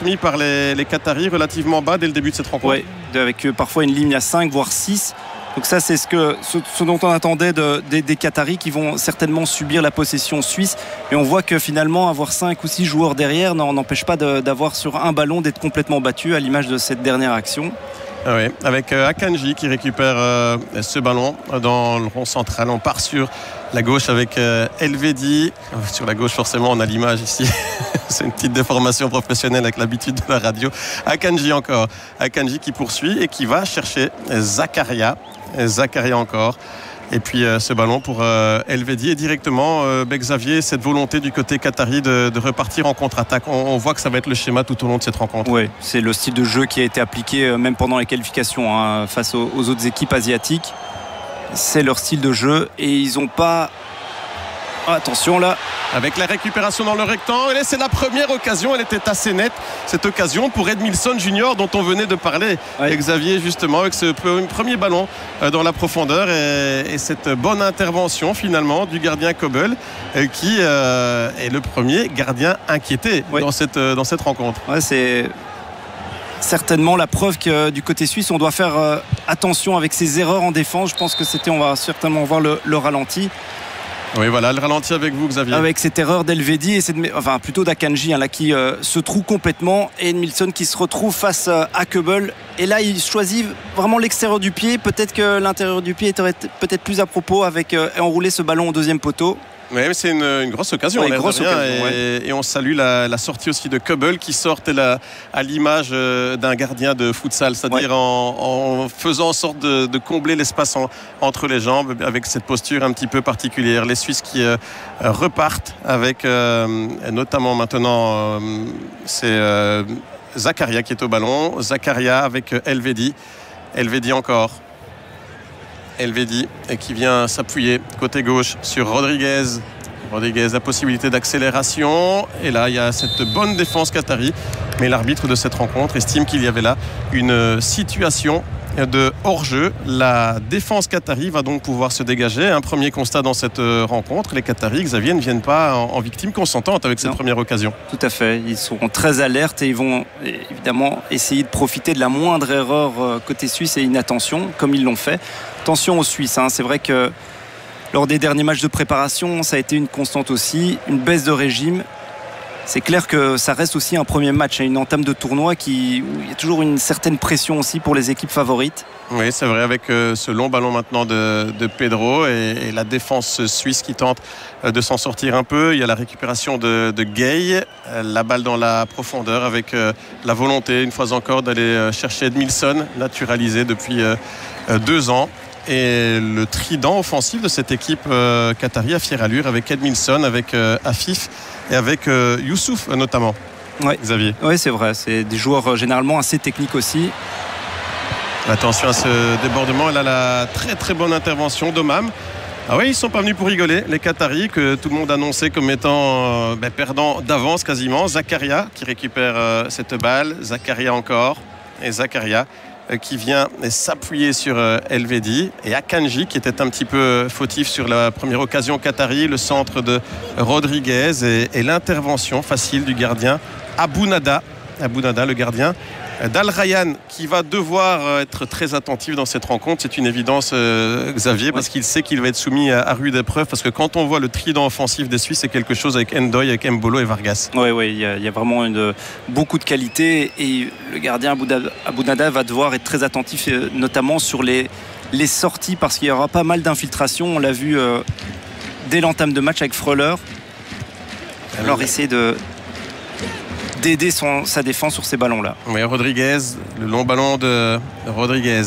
mis par les Qataris relativement bas dès le début de cette rencontre. Oui, avec parfois une ligne à 5 voire 6. Donc ça, c'est ce dont on attendait des Qataris, qui vont certainement subir la possession suisse. Et on voit que finalement, avoir 5 ou 6 joueurs derrière n'empêche pas d'avoir sur un ballon d'être complètement battu, à l'image de cette dernière action. Ah oui, avec Akanji qui récupère ce ballon dans le rond central. On part sur la gauche avec Elvedi. Sur la gauche, forcément, on a l'image ici. C'est une petite déformation professionnelle avec l'habitude de la radio. Akanji encore. Akanji qui poursuit et qui va chercher Zakaria. Zakaria encore. Et puis ce ballon pour Elvedi. Et directement, Xavier, cette volonté du côté qatari de repartir en contre-attaque. On voit que ça va être le schéma tout au long de cette rencontre. Oui, c'est le style de jeu qui a été appliqué même pendant les qualifications face aux autres équipes asiatiques. C'est leur style de jeu et ils n'ont pas... Attention là. Avec la récupération dans le rectangle, et c'est la première occasion, elle était assez nette, cette occasion pour Edmilson Junior dont on venait de parler. Ouais. Xavier, justement, avec ce premier ballon dans la profondeur et cette bonne intervention finalement du gardien Kobel qui est le premier gardien inquiété dans cette rencontre. Ouais, c'est certainement la preuve que du côté suisse on doit faire attention avec ses erreurs en défense. Je pense que on va certainement voir le ralenti. Oui, voilà, le ralenti avec vous, Xavier. Avec cette erreur d'Elvedi et plutôt d'Akanji là, qui se trouve complètement, et Edmilson qui se retrouve face à Kobel. Et là, il choisit vraiment l'extérieur du pied. Peut-être que l'intérieur du pied était peut-être plus à propos avec enrouler ce ballon au deuxième poteau. Oui, mais c'est une grosse occasion. Et on salue la sortie aussi de Kobel qui sort à l'image d'un gardien de futsal, c'est-à-dire en faisant en sorte de combler l'espace entre les jambes avec cette posture un petit peu particulière. Les Suisses qui repartent avec notamment maintenant c'est Zakaria qui est au ballon. Zakaria avec Elvedi. Elvedi encore. Elvedi qui vient s'appuyer côté gauche sur Rodriguez. Rodriguez, la possibilité d'accélération. Et là, il y a cette bonne défense qatari. Mais l'arbitre de cette rencontre estime qu'il y avait là une situation de hors-jeu. La défense qatari va donc pouvoir se dégager. Un premier constat dans cette rencontre. Les Qataris, Xavier, ne viennent pas en victime consentante avec cette première occasion. Tout à fait. Ils seront très alertes et ils vont évidemment essayer de profiter de la moindre erreur côté suisse et inattention, comme ils l'ont fait. Attention aux Suisses. C'est vrai que lors des derniers matchs de préparation, ça a été une constante aussi. Une baisse de régime. C'est clair que ça reste aussi un premier match, une entame de tournoi où il y a toujours une certaine pression aussi pour les équipes favorites. Oui, c'est vrai, avec ce long ballon maintenant de Pedro et la défense suisse qui tente de s'en sortir un peu. Il y a la récupération de Gay, la balle dans la profondeur avec la volonté, une fois encore, d'aller chercher Edmilson, naturalisé depuis 2 ans. Et le trident offensif de cette équipe qatari à fière allure avec Edmilson, avec Afif et avec Youssouf notamment. Oui, Xavier. Oui, c'est vrai. C'est des joueurs généralement assez techniques aussi. Attention à ce débordement. Elle a la très très bonne intervention d'Omam. Ah oui, ils ne sont pas venus pour rigoler, les Qataris, que tout le monde annonçait comme étant perdants d'avance quasiment. Zakaria qui récupère cette balle. Zakaria encore. Et Zakaria qui vient s'appuyer sur Elvedi, et Akanji qui était un petit peu fautif sur la première occasion qatari, le centre de Rodriguez et l'intervention facile du gardien Abounada, le gardien d'Al Rayyan, qui va devoir être très attentif dans cette rencontre. C'est une évidence, Xavier, parce qu'il sait qu'il va être soumis à rude épreuve, parce que quand on voit le trident offensif des Suisses, c'est quelque chose avec Ndoye, avec Mbolo et Vargas. Oui, il y a vraiment beaucoup de qualité, et le gardien Abounada va devoir être très attentif, notamment sur les sorties, parce qu'il y aura pas mal d'infiltrations. On l'a vu dès l'entame de match avec Freuler. Alors essayer d'aider sa défense sur ces ballons-là. Oui, Rodriguez, le long ballon de Rodriguez.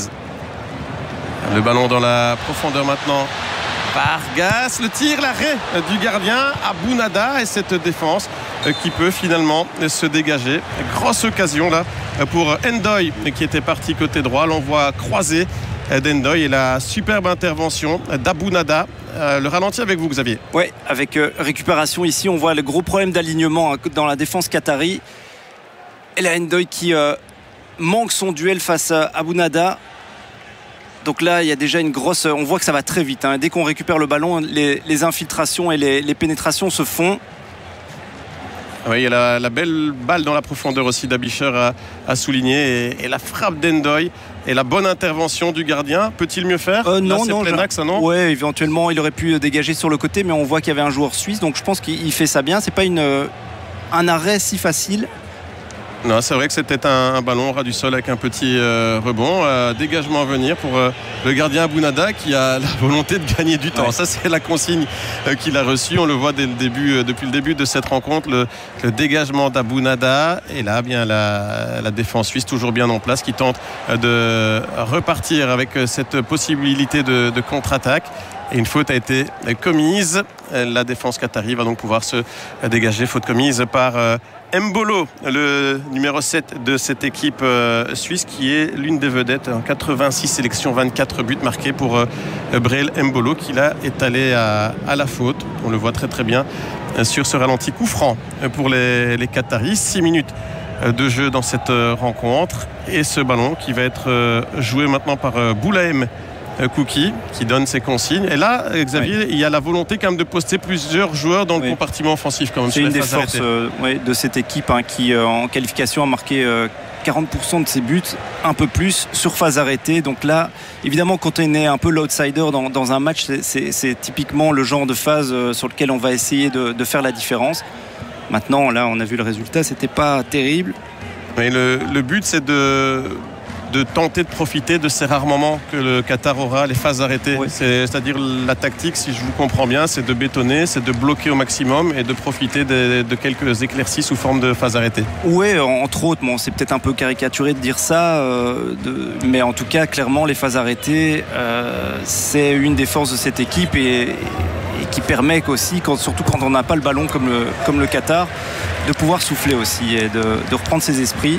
Le ballon dans la profondeur maintenant. Vargas, le tir, l'arrêt du gardien Abounada, et cette défense qui peut finalement se dégager. Grosse occasion là pour Ndoye qui était parti côté droit. L'envoi croisé d'Ndoye et la superbe intervention d'Abounada. Le ralenti avec vous, Xavier. Oui, avec récupération ici, on voit le gros problème d'alignement dans la défense qatari. Et la Ndoye qui manque son duel face à Abounada. Donc là, il y a déjà une grosse... On voit que ça va très vite. Dès qu'on récupère le ballon, les infiltrations et les pénétrations se font. Oui, il y a la belle balle dans la profondeur aussi d'Abicher à souligner et la frappe d'Endoy et la bonne intervention du gardien. Peut-il mieux faire? Non, plein axe, non? Ouais, éventuellement il aurait pu dégager sur le côté, mais on voit qu'il y avait un joueur suisse, donc je pense qu'il fait ça bien. C'est pas un arrêt si facile. Non, c'est vrai que c'était un ballon ras du sol avec un petit rebond, dégagement à venir pour le gardien Abounada qui a la volonté de gagner du temps. Ça, c'est la consigne qu'il a reçue. On le voit depuis le début de cette rencontre, le dégagement d'Abounada. Et là, bien la défense suisse toujours bien en place qui tente de repartir avec cette possibilité de contre-attaque. Et une faute a été commise. La défense qatari va donc pouvoir se dégager. Faute commise par Mbolo, le numéro 7 de cette équipe suisse qui est l'une des vedettes. 86 sélections, 24 buts marqués pour Breel Mbolo qui là est allé à la faute. On le voit très très bien sur ce ralenti. Coup franc pour les Qataris. 6 minutes de jeu dans cette rencontre. Et ce ballon qui va être joué maintenant par Boulahem Kouki qui donne ses consignes. Et là, Xavier, il y a la volonté quand même de poster plusieurs joueurs dans le compartiment offensif quand même. C'est une des forces de cette équipe qui en qualification a marqué 40% de ses buts, un peu plus sur phase arrêtée. Donc là, évidemment, quand on est un peu l'outsider dans un match, c'est typiquement le genre de phase sur lequel on va essayer de faire la différence. Maintenant, là, on a vu le résultat, c'était pas terrible. Mais le but, c'est de tenter de profiter de ces rares moments que le Qatar aura, les phases arrêtées. C'est-à-dire la tactique, si je vous comprends bien, c'est de bétonner, c'est de bloquer au maximum et de profiter de quelques éclaircies sous forme de phases arrêtées. Oui, entre autres, c'est peut-être un peu caricaturé de dire ça, mais en tout cas, clairement, les phases arrêtées, c'est une des forces de cette équipe et qui permet aussi, surtout quand on n'a pas le ballon comme le Qatar, de pouvoir souffler aussi et de reprendre ses esprits.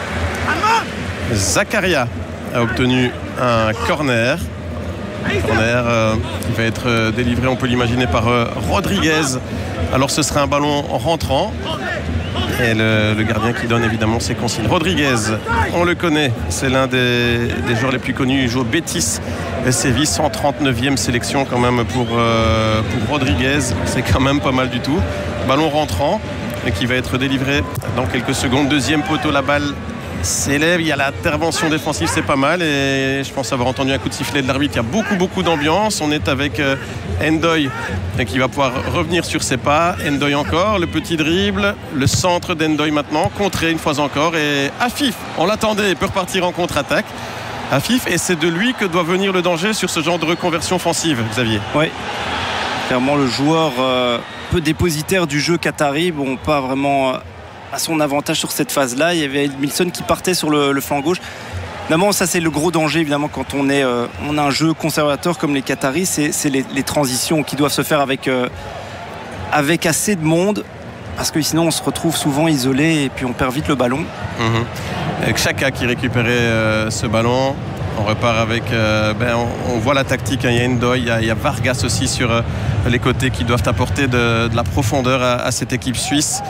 Zakaria a obtenu un corner qui va être délivré, on peut l'imaginer, par Rodriguez. Alors ce sera un ballon rentrant et le gardien qui donne évidemment ses consignes. Rodriguez, on le connaît, c'est l'un des joueurs les plus connus. Il joue au Betis Séville, 139e sélection quand même pour Rodriguez. C'est quand même pas mal du tout. Ballon rentrant qui va être délivré dans quelques secondes. Deuxième poteau, la balle s'élève, il y a l'intervention défensive, c'est pas mal et je pense avoir entendu un coup de sifflet de l'arbitre. Il y a beaucoup d'ambiance. On est avec Endoy qui va pouvoir revenir sur ses pas. Endoy encore, le petit dribble, le centre d'Endoy maintenant, contré une fois encore et Afif, on l'attendait, peut repartir en contre-attaque. Afif, et c'est de lui que doit venir le danger sur ce genre de reconversion offensive, Xavier. Oui, clairement le joueur peu dépositaire du jeu qatari, pas vraiment à son avantage sur cette phase-là. Il y avait Edmilson qui partait sur le flanc gauche. Évidemment, ça c'est le gros danger évidemment quand on a un jeu conservateur comme les Qataris, c'est les transitions qui doivent se faire avec assez de monde, parce que sinon on se retrouve souvent isolé et puis on perd vite le ballon. Avec Xhaka qui récupérait ce ballon. On repart avec on voit la tactique, il y a Endoy, il y a Vargas aussi sur les côtés qui doivent apporter de la profondeur à cette équipe suisse.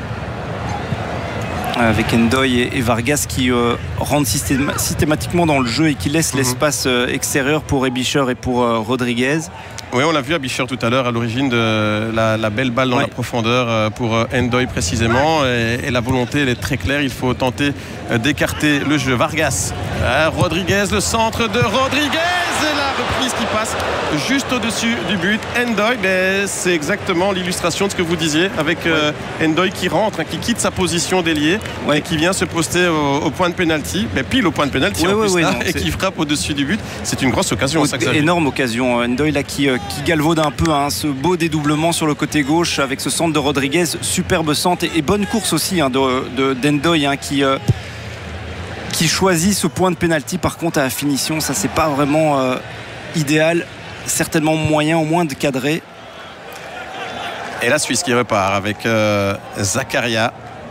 Avec Endoy et Vargas qui rentrent systématiquement dans le jeu et qui laissent l'espace extérieur pour Abicher et pour Rodriguez. Oui, on l'a vu Abicher tout à l'heure à l'origine de la belle balle dans la profondeur pour Endoy précisément, et la volonté elle est très claire, il faut tenter d'écarter le jeu. Vargas, Rodriguez, le centre de Rodriguez et la reprise qui passe juste au-dessus du but. Endoy, c'est exactement l'illustration de ce que vous disiez avec Endoy qui rentre, qui quitte sa position d'ailier et qui vient se poster au point de pénalty, pile au point de pénalty et qui frappe au-dessus du but. C'est une grosse occasion. Énorme occasion. Endoy là qui galvaude un peu ce beau dédoublement sur le côté gauche avec ce centre de Rodriguez, superbe centre et bonne course aussi d'Endoy qui choisit ce point de pénalty. Par contre à la finition, ça c'est pas vraiment idéal, certainement moyen au moins de cadrer. Et la Suisse qui repart avec Zakaria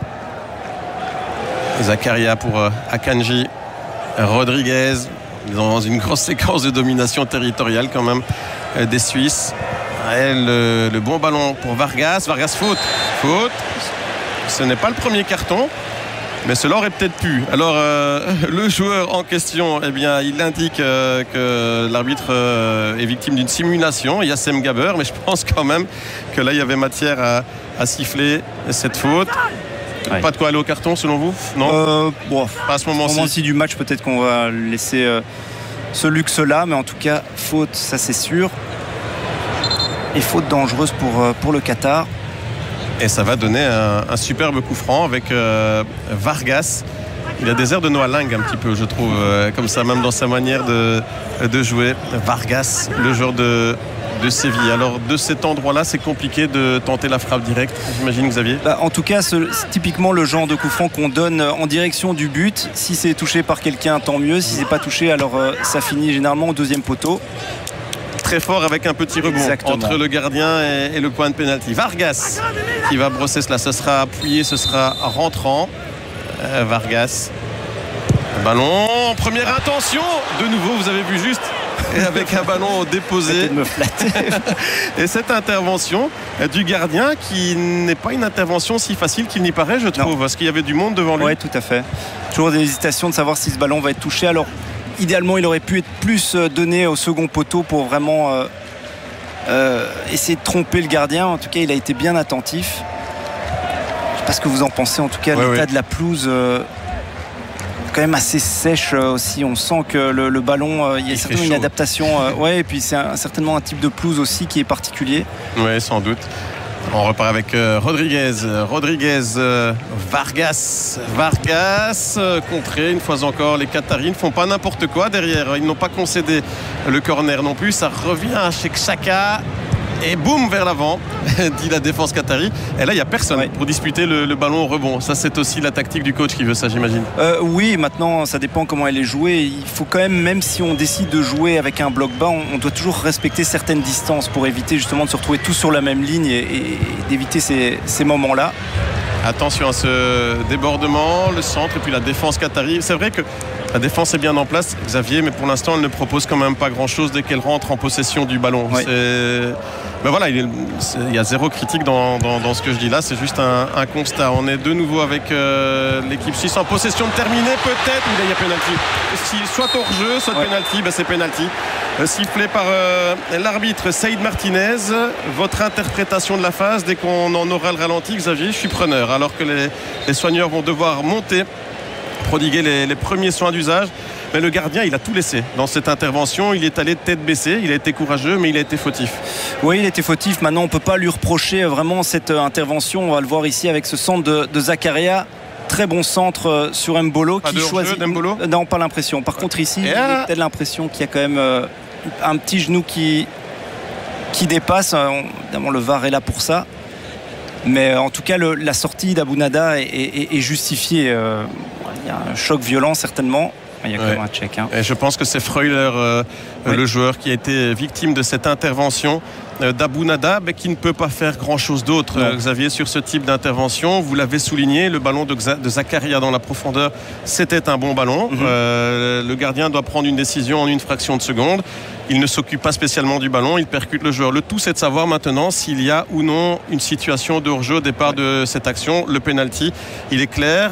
pour Akanji, Rodriguez dans une grosse séquence de domination territoriale quand même des Suisses. Le bon ballon pour Vargas, faute. Ce n'est pas le premier carton Mais cela aurait peut-être pu. Alors, le joueur en question, eh bien, il indique que l'arbitre est victime d'une simulation, Yassem Gaber, mais je pense quand même que là, il y avait matière à siffler cette faute. Ouais. Pas de quoi aller au carton, selon vous? Non. Pas à ce moment-ci du match, peut-être qu'on va laisser ce luxe-là, mais en tout cas, faute, ça c'est sûr. Et faute dangereuse pour le Qatar. Et ça va donner un superbe coup franc avec Vargas. Il a des airs de Noah Lang un petit peu, je trouve, comme ça, même dans sa manière de jouer. Vargas, le joueur de Séville. Alors, de cet endroit-là, c'est compliqué de tenter la frappe directe, j'imagine, Xavier. En tout cas, c'est typiquement le genre de coup franc qu'on donne en direction du but. Si c'est touché par quelqu'un, tant mieux. Si c'est pas touché, alors ça finit généralement au deuxième poteau. Très fort avec un petit rebond. Exactement. Entre le gardien et le point de pénalty. Vargas qui va brosser cela. Ce sera appuyé, ce sera rentrant. Vargas. Ballon, première intention. De nouveau, vous avez vu juste. Et avec un ballon déposé. De me flatter. Et cette intervention du gardien qui n'est pas une intervention si facile qu'il n'y paraît, je trouve. Parce qu'il y avait du monde devant lui. Oui, tout à fait. Toujours des hésitations de savoir si ce ballon va être touché. Alors, idéalement, il aurait pu être plus donné au second poteau pour vraiment essayer de tromper le gardien. En tout cas, il a été bien attentif. Je ne sais pas ce que vous en pensez. En tout cas, l'état de la pelouse quand même assez sèche aussi. On sent que le ballon, il y a certainement une adaptation. Et puis c'est certainement un type de pelouse aussi qui est particulier. Oui, sans doute. On repart avec Rodriguez, Vargas contré une fois encore. Les Qataris ne font pas n'importe quoi derrière. Ils n'ont pas concédé le corner non plus. Ça revient chez Xhaka et boum vers l'avant, dit la défense qatari. Et là, il n'y a personne pour disputer le ballon au rebond. Ça, c'est aussi la tactique du coach qui veut ça, j'imagine. Oui, maintenant, ça dépend comment elle est jouée. Il faut quand même si on décide de jouer avec un bloc bas, on doit toujours respecter certaines distances pour éviter justement de se retrouver tous sur la même ligne et d'éviter ces moments-là. Attention à ce débordement, le centre et puis la défense qatari. C'est vrai que la défense est bien en place, Xavier, mais pour l'instant, elle ne propose quand même pas grand-chose dès qu'elle rentre en possession du ballon. Ben voilà, il y a zéro critique dans ce que je dis là, c'est juste un constat. On est de nouveau avec l'équipe suisse en possession de terminer, peut-être, mais là, il y a pénalty. Soit hors-jeu, soit pénalty, c'est pénalty. Sifflé par l'arbitre Saïd Martinez. Votre interprétation de la phase, dès qu'on en aura le ralenti, Xavier, je suis preneur. Alors que les soigneurs vont devoir monter, prodiguer les premiers soins d'usage. Mais le gardien, il a tout laissé dans cette intervention. Il est allé tête baissée, il a été courageux, mais il a été fautif. Oui, il a été fautif. Maintenant, on ne peut pas lui reprocher vraiment cette intervention. On va le voir ici avec ce centre de Zakaria. Très bon centre sur Mbolo. Pas qui choisit d'Mbolo ? Non, pas l'impression. Par contre, ici, il a peut-être l'impression qu'il y a quand même un petit genou qui dépasse. Évidemment, le VAR est là pour ça. Mais en tout cas, la sortie d'Abounada est justifiée. Il y a un choc violent, certainement. Il y a quand même un check. Et je pense que c'est Freuler, le joueur, qui a été victime de cette intervention d'Abounada, mais qui ne peut pas faire grand-chose d'autre, Xavier, sur ce type d'intervention. Vous l'avez souligné, le ballon de Zakaria dans la profondeur, c'était un bon ballon. Le gardien doit prendre une décision en une fraction de seconde. Il ne s'occupe pas spécialement du ballon, il percute le joueur. Le tout, c'est de savoir maintenant s'il y a ou non une situation de hors-jeu au départ de cette action. Le penalty, il est clair.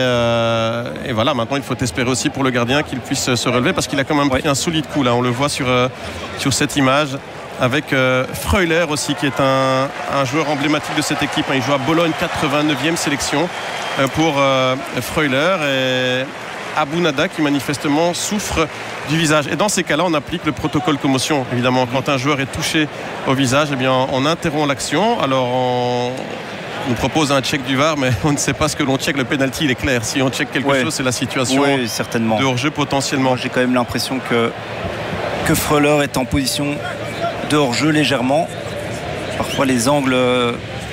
Et voilà, maintenant, il faut espérer aussi pour le gardien qu'il puisse se relever parce qu'il a quand même pris un solide coup. Là, on le voit sur cette image. Avec Freuler aussi, qui est un joueur emblématique de cette équipe. Il joue à Bologne, 89e sélection pour Freuler. Et Abounada qui manifestement souffre du visage. Et dans ces cas-là, on applique le protocole commotion. Évidemment, quand un joueur est touché au visage, eh bien, on interrompt l'action. Alors, on nous propose un check du VAR, mais on ne sait pas ce que l'on check. Le penalty, il est clair. Si on check quelque chose, c'est la situation certainement. de hors-jeu potentiellement. Moi, j'ai quand même l'impression que Freuler est en position de hors-jeu légèrement. Parfois, les angles ne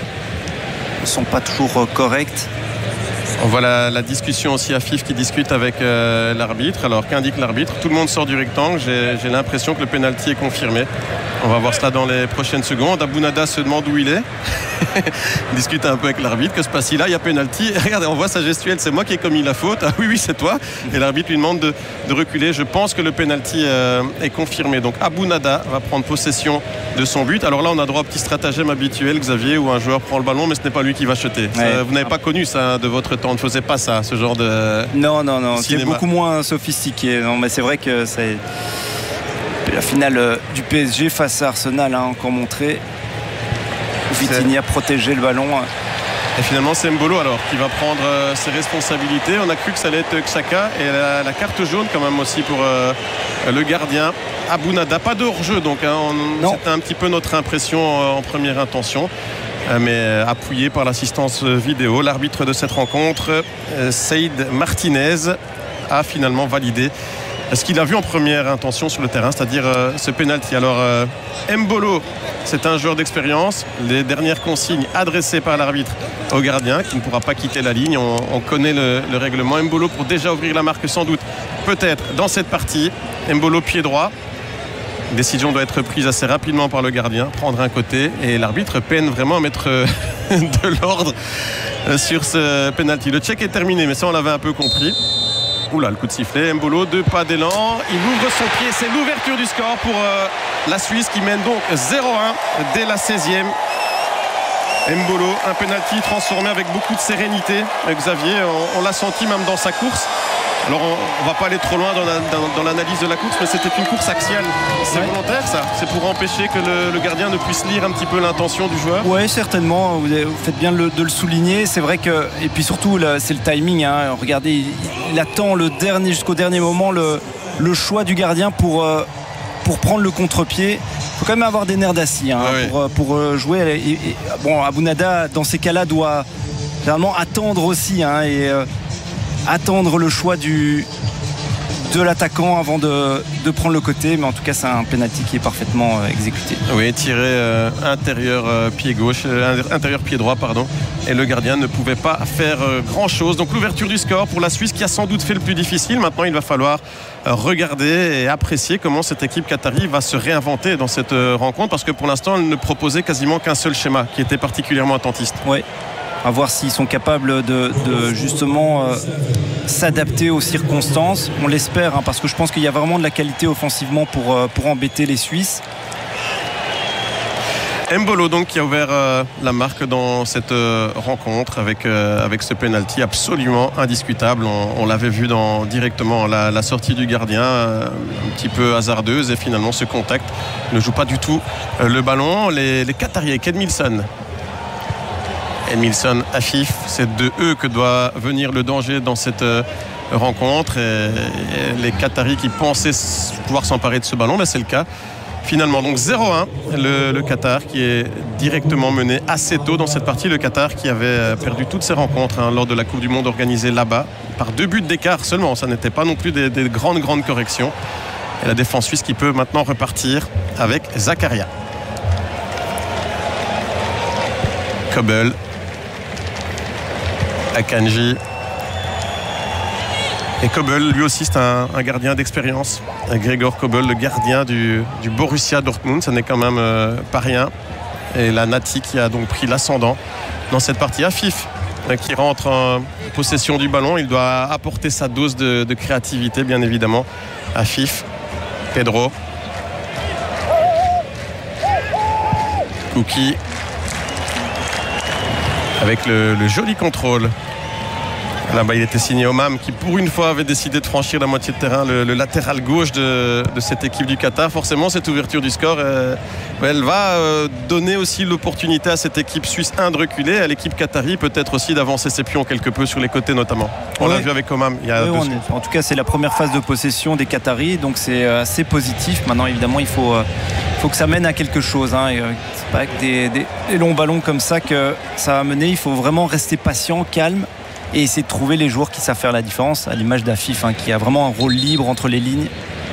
sont pas toujours corrects. On voit la discussion aussi à FIF qui discute avec l'arbitre. Alors qu'indique l'arbitre ? Tout le monde sort du rectangle. J'ai l'impression que le pénalty est confirmé. On va voir cela dans les prochaines secondes. Abounada se demande où il est. Il discute un peu avec l'arbitre. Que se passe-t-il là ? Il y a pénalty. Regardez, on voit sa gestuelle. C'est moi qui ai commis la faute. Ah oui, c'est toi. Et l'arbitre lui demande de reculer. Je pense que le pénalty est confirmé. Donc Abounada va prendre possession de son but. Alors là, on a droit au petit stratagème habituel, Xavier, où un joueur prend le ballon, mais ce n'est pas lui qui va jeter. Vous n'avez pas connu ça de votre temps, on ne faisait pas ça, ce genre de Non, c'est beaucoup moins sophistiqué. Non, mais c'est vrai que c'est la finale du PSG face à Arsenal, encore montré. Vitinha a protégé le ballon. Et finalement, c'est Mbolo alors qui va prendre ses responsabilités. On a cru que ça allait être Xhaka et la carte jaune quand même aussi pour le gardien. Abou-Nada, pas de hors-jeu donc c'était un petit peu notre impression en première intention, mais appuyé par l'assistance vidéo. L'arbitre de cette rencontre, Saïd Martinez, a finalement validé ce qu'il a vu en première intention sur le terrain, c'est-à-dire ce penalty. Alors Mbolo, c'est un joueur d'expérience. Les dernières consignes adressées par l'arbitre au gardien qui ne pourra pas quitter la ligne, on connaît le règlement. Mbolo pour déjà ouvrir la marque sans doute, peut-être dans cette partie. Mbolo pied droit. La décision doit être prise assez rapidement par le gardien, prendre un côté, et l'arbitre peine vraiment à mettre de l'ordre sur ce penalty. Le check est terminé, mais ça on l'avait un peu compris. Oula, le coup de sifflet. Mbolo, 2 pas d'élan, il ouvre son pied, c'est l'ouverture du score pour la Suisse qui mène donc 0-1 dès la 16e. Mbolo, un penalty transformé avec beaucoup de sérénité. Xavier, on l'a senti même dans sa course. Alors on va pas aller trop loin dans l'analyse de la course, mais c'était une course axiale. C'est volontaire ça? C'est pour empêcher que le gardien ne puisse lire un petit peu l'intention du joueur? Oui, certainement, vous faites bien de le souligner. C'est vrai que, et puis surtout c'est le timing, regardez, il attend jusqu'au dernier moment le choix du gardien pour prendre le contre-pied. Il faut quand même avoir des nerfs d'acier pour jouer. Bon, Abou-Nada dans ces cas-là doit vraiment attendre aussi attendre le choix de l'attaquant avant de prendre le côté, mais en tout cas c'est un penalty qui est parfaitement exécuté. Oui, tiré intérieur pied gauche, intérieur pied droit pardon, et le gardien ne pouvait pas faire grand chose. Donc l'ouverture du score pour la Suisse qui a sans doute fait le plus difficile. Maintenant il va falloir regarder et apprécier comment cette équipe qatari va se réinventer dans cette rencontre, parce que pour l'instant elle ne proposait quasiment qu'un seul schéma qui était particulièrement attentiste. Oui. À voir s'ils sont capables de justement s'adapter aux circonstances. On l'espère, parce que je pense qu'il y a vraiment de la qualité offensivement pour embêter les Suisses. Mbolo donc qui a ouvert la marque dans cette rencontre avec ce penalty absolument indiscutable. On l'avait vu directement la sortie du gardien, un petit peu hasardeuse, et finalement ce contact ne joue pas du tout le ballon. Les Qataris avec Edmilson, Afif, c'est de eux que doit venir le danger dans cette rencontre, et les Qataris qui pensaient pouvoir s'emparer de ce ballon, c'est le cas finalement. Donc 0-1 le Qatar qui est directement mené assez tôt dans cette partie. Le Qatar qui avait perdu toutes ses rencontres lors de la Coupe du Monde organisée là-bas par 2 buts d'écart seulement. Ça n'était pas non plus des grandes corrections, et la défense suisse qui peut maintenant repartir avec Zakaria, Kobel, Akanji, et Kobel lui aussi c'est un gardien d'expérience. Gregor Kobel, le gardien du Borussia Dortmund, ça n'est quand même pas rien, et la Nati qui a donc pris l'ascendant dans cette partie. Afif qui rentre en possession du ballon, il doit apporter sa dose de créativité bien évidemment. Afif, Pedro, Kouki avec le joli contrôle. Là-bas, il était signé Omam qui pour une fois avait décidé de franchir la moitié de terrain, le latéral gauche de cette équipe du Qatar. Forcément, cette ouverture du score, elle va donner aussi l'opportunité à cette équipe suisse de reculer, à l'équipe qatari peut-être aussi d'avancer ses pions quelque peu sur les côtés notamment. On l'a vu avec Omam il y a 2 secondes. En tout cas, c'est la première phase de possession des Qataris, donc c'est assez positif. Maintenant, évidemment, il faut que ça mène à quelque chose. C'est pas avec des longs ballons comme ça que ça va mener. Il faut vraiment rester patient, calme, et essayer de trouver les joueurs qui savent faire la différence, à l'image d'Afif qui a vraiment un rôle libre entre les lignes.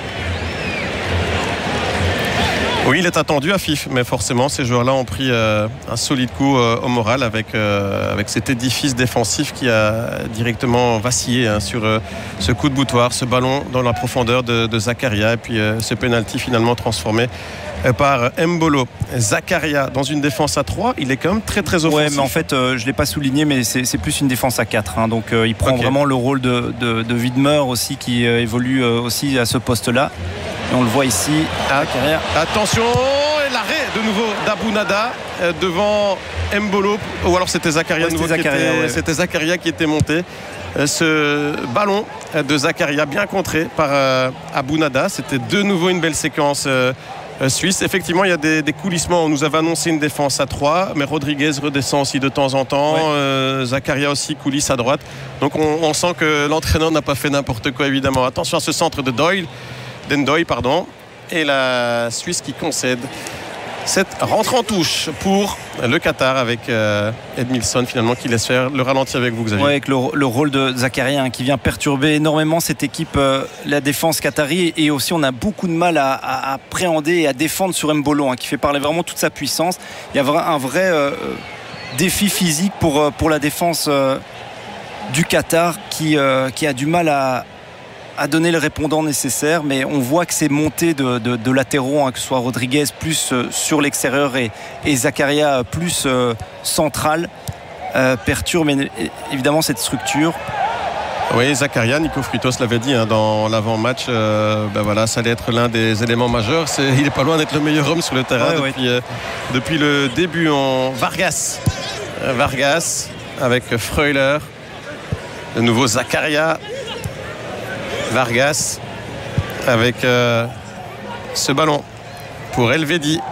Oui, il est attendu Afif, mais forcément ces joueurs-là ont pris un solide coup au moral avec cet édifice défensif qui a directement vacillé sur ce coup de boutoir, ce ballon dans la profondeur de Zakaria, et puis ce penalty finalement transformé par Mbolo. Zakaria dans une défense à 3, il est quand même très offensif. Ouais, mais en fait je ne l'ai pas souligné, mais c'est plus une défense à 4 donc il prend vraiment le rôle de Widmer aussi, qui évolue aussi à ce poste là, et on le voit ici. Attention, et de nouveau d'Abou-Nada devant Mbolo, ou alors c'était Zakaria, c'était Zakaria qui était monté. Ce ballon de Zakaria bien contré par Abou-Nada, c'était de nouveau une belle séquence suisse. Effectivement, il y a des coulissements. On nous avait annoncé une défense à 3, mais Rodriguez redescend aussi de temps en temps. Zakaria aussi coulisse à droite. Donc on sent que l'entraîneur n'a pas fait n'importe quoi, évidemment. Attention à ce centre de d'Ndoye, et la Suisse qui concède cette rentre en touche pour le Qatar avec Edmilson finalement qui laisse faire le ralenti avec vous, Xavier. Avec le rôle de Zakaria qui vient perturber énormément cette équipe, la défense qatari, et aussi on a beaucoup de mal à appréhender et à défendre sur Mbolo qui fait parler vraiment toute sa puissance. Il y a un vrai défi physique pour la défense du Qatar qui a du mal à donner le répondant nécessaire, mais on voit que c'est monté de latéraux, que ce soit Rodriguez plus sur l'extérieur et Zakaria plus central, perturbe évidemment cette structure. Oui, Zakaria, Nico Fritos l'avait dit dans l'avant-match, ça allait être l'un des éléments majeurs. Il n'est pas loin d'être le meilleur homme sur le terrain depuis le début. Vargas avec Freuler, de nouveau Zakaria, Vargas avec ce ballon pour Elvedi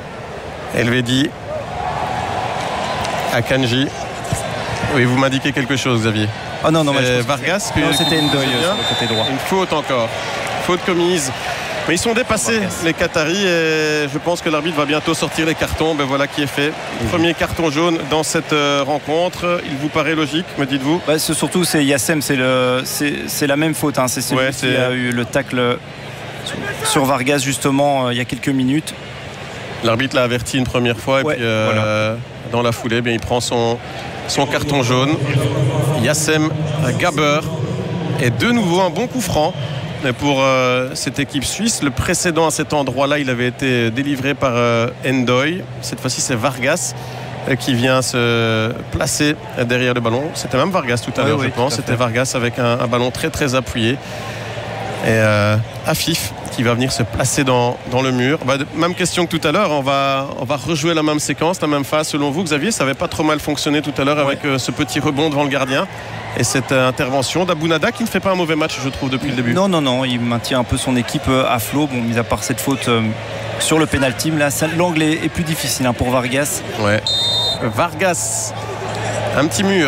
Akanji. Oui, vous m'indiquez quelque chose, Xavier. Ah non, Vargas, c'était Ndoye sur le côté droit. Une faute encore, faute commise. Mais ils sont dépassés, les Qataris, et je pense que l'arbitre va bientôt sortir les cartons. Voilà qui est fait. Premier carton jaune dans cette rencontre. Il vous paraît logique, me dites-vous? Surtout, c'est Yassem, c'est la même faute. C'est celui qui a eu le tacle sur Vargas, justement, il y a quelques minutes. L'arbitre l'a averti une première fois, et puis dans la foulée, il prend son carton jaune. Yassem Gaber. Et de nouveau, un bon coup franc pour cette équipe suisse. Le précédent à cet endroit-là, il avait été délivré par Ndoye. Cette fois-ci, c'est Vargas qui vient se placer derrière le ballon. C'était même Vargas tout à l'heure, je pense. C'était Vargas avec un ballon très très appuyé. Et Afif qui va venir se placer dans le mur. Même question que tout à l'heure. On va rejouer la même séquence, la même phase. Selon vous, Xavier, ça n'avait pas trop mal fonctionné tout à l'heure avec ce petit rebond devant le gardien. Et cette intervention d'Abou-Nada qui ne fait pas un mauvais match, je trouve, depuis le début. Non, il maintient un peu son équipe à flot. Mis à part cette faute sur le pénalty, là, l'angle est plus difficile pour Vargas. Ouais. Vargas, un petit mur.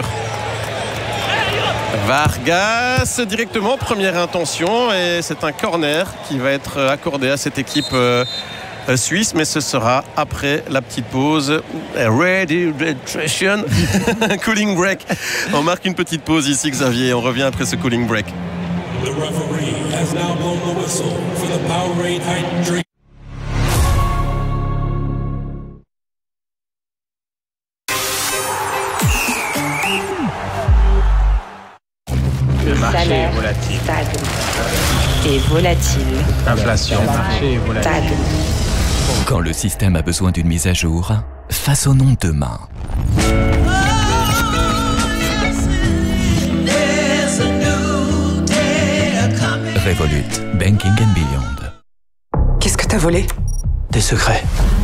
Vargas directement, première intention, et c'est un corner qui va être accordé à cette équipe suisse, mais ce sera après la petite pause. Ready, cooling break. On marque une petite pause ici, Xavier, on revient après ce cooling break. The referee has now blown the whistle for the Powerade Heightened Drink. Le marché est volatile. Et volatile. L'inflation. Le marché est volatile. Quand le système a besoin d'une mise à jour, façonnons demain. Revolut, Banking and Beyond. Qu'est-ce que t'as volé? Des secrets.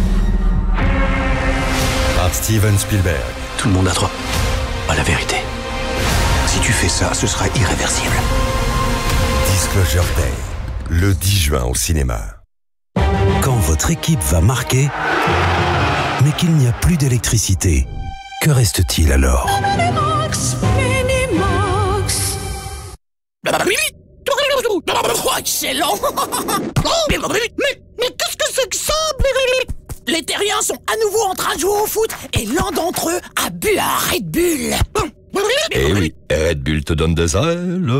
Par Steven Spielberg. Tout le monde a droit à la vérité. Si tu fais ça, ce sera irréversible. Disclosure Day, le 10 juin au cinéma. Quand votre équipe va marquer, mais qu'il n'y a plus d'électricité, que reste-t-il alors? Excellent. Mais qu'est-ce que c'est que ça? Les terriens sont à nouveau en train de jouer au foot et l'un d'entre eux a bu un Red Bull. Eh oui, Red Bull te donne des ailes.